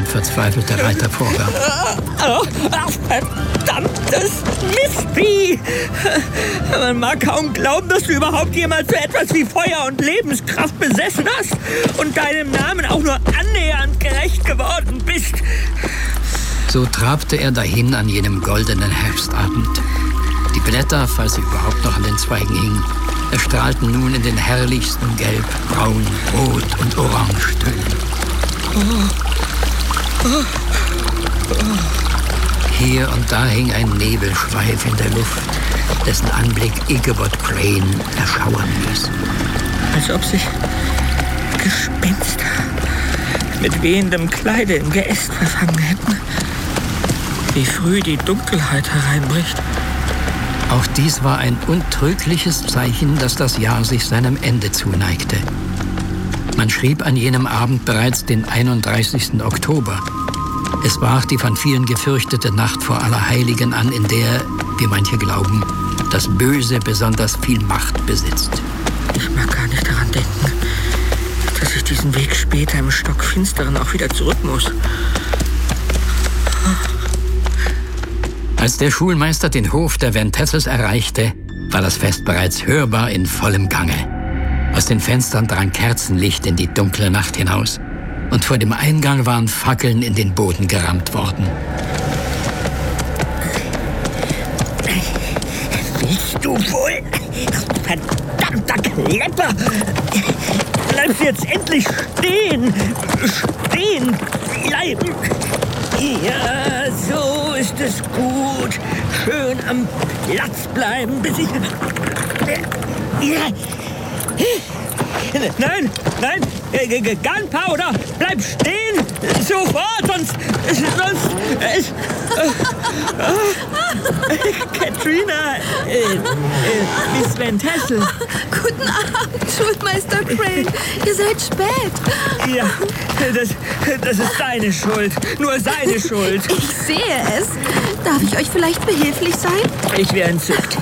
verzweifelte Reiter vorwärts. Verdammtes Mistvieh! Man mag kaum glauben, dass du überhaupt jemals so etwas wie Feuer und Lebenskraft besessen hast und deinem Namen auch nur annähernd gerecht geworden bist. So trabte er dahin an jenem goldenen Herbstabend. Die Blätter, falls sie überhaupt noch an den Zweigen hingen, erstrahlten nun in den herrlichsten Gelb, Braun, Rot und Orangetönen. Hier und da hing ein Nebelschweif in der Luft, dessen Anblick Ichabod Crane erschauern ließ. Als ob sich Gespenster mit wehendem Kleide im Geäst verfangen hätten. Wie früh die Dunkelheit hereinbricht. Auch dies war ein untrügliches Zeichen, dass das Jahr sich seinem Ende zuneigte. Man schrieb an jenem Abend bereits den 31. Oktober. Es brach die von vielen gefürchtete Nacht vor Allerheiligen an, in der, wie manche glauben, das Böse besonders viel Macht besitzt. Ich mag gar nicht daran denken, dass ich diesen Weg später im Stockfinsteren auch wieder zurück muss. Als der Schulmeister den Hof der Van Tassels erreichte, war das Fest bereits hörbar in vollem Gange. Aus den Fenstern drang Kerzenlicht in die dunkle Nacht hinaus. Und vor dem Eingang waren Fackeln in den Boden gerammt worden. Willst du wohl? Verdammter Klepper! Bleibst jetzt endlich stehen! Stehen bleiben! Ja, so ist es gut. Schön am Platz bleiben, bis ich... Ja. Nein! Gunpowder! Bleib stehen! Sofort! Sonst... Katrina! Miss Van Tassel! Guten Abend, Schulmeister Crane. Ihr seid spät. Ja, das ist deine Schuld. Nur seine Schuld. Ich sehe es. Darf ich euch vielleicht behilflich sein? Ich wäre entzückt.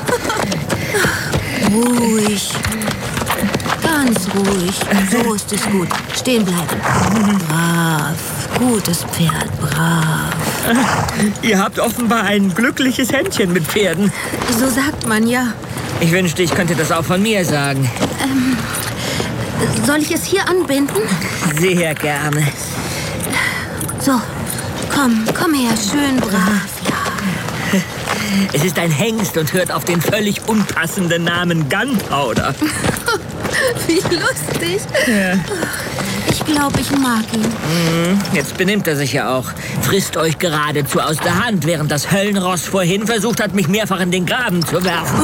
Ruhig. Ganz ruhig. So ist es gut. Stehen bleiben. Brav. Gutes Pferd. Brav. Ihr habt offenbar ein glückliches Händchen mit Pferden. So sagt man, ja. Ich wünschte, ich könnte das auch von mir sagen. Soll ich es hier anbinden? Sehr gerne. So, komm her. Schön brav, ja. Es ist ein Hengst und hört auf den völlig unpassenden Namen Gunpowder. Wie lustig. Ja. Ich glaube, ich mag ihn. Jetzt benimmt er sich ja auch. Frisst euch geradezu aus der Hand, während das Höllenross vorhin versucht hat, mich mehrfach in den Graben zu werfen.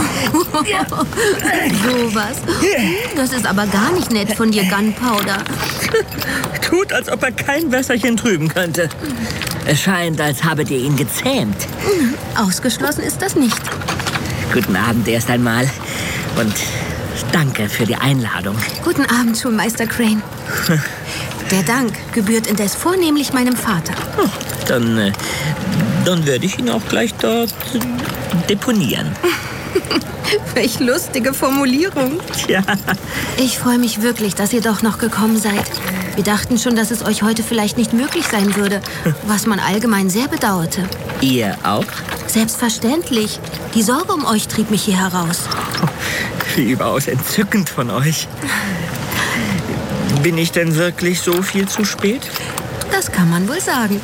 Sowas. Das ist aber gar nicht nett von dir, Gunpowder. Tut, als ob er kein Wässerchen trüben könnte. Es scheint, als habet ihr ihn gezähmt. Ausgeschlossen ist das nicht. Guten Abend erst einmal. Und danke für die Einladung. Guten Abend, Schulmeister Crane. Der Dank gebührt indes vornehmlich meinem Vater. Dann werde ich ihn auch gleich dort deponieren. Welch lustige Formulierung. Tja. Ich freue mich wirklich, dass ihr doch noch gekommen seid. Wir dachten schon, dass es euch heute vielleicht nicht möglich sein würde, was man allgemein sehr bedauerte. Ihr auch? Selbstverständlich. Die Sorge um euch trieb mich hier heraus. Wie überaus entzückend von euch. Bin ich denn wirklich so viel zu spät? Das kann man wohl sagen.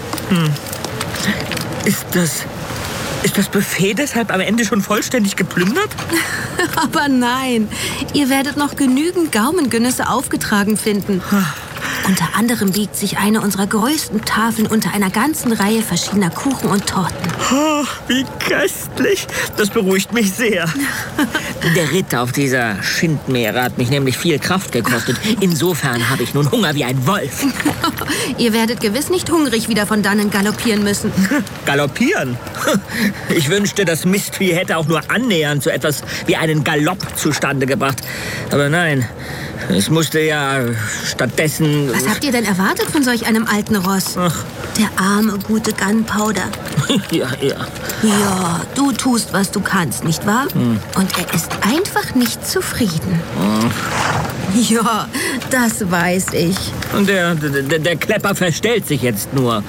Ist das Buffet deshalb am Ende schon vollständig geplündert? Aber nein, ihr werdet noch genügend Gaumengenüsse aufgetragen finden. Unter anderem wiegt sich eine unserer größten Tafeln unter einer ganzen Reihe verschiedener Kuchen und Torten. Oh, wie köstlich. Das beruhigt mich sehr. Der Ritt auf dieser Schindmeere hat mich nämlich viel Kraft gekostet. Insofern habe ich nun Hunger wie ein Wolf. Ihr werdet gewiss nicht hungrig wieder von dannen galoppieren müssen. Galoppieren? Ich wünschte, das Mistvieh hätte auch nur annähernd so etwas wie einen Galopp zustande gebracht. Aber nein, es musste ja stattdessen... Was habt ihr denn erwartet von solch einem alten Ross? Ach. Der arme, gute Gunpowder. Ja. Ja, du tust, was du kannst, nicht wahr? Und er ist einfach nicht zufrieden. Ja, das weiß ich. Und der Klepper verstellt sich jetzt nur.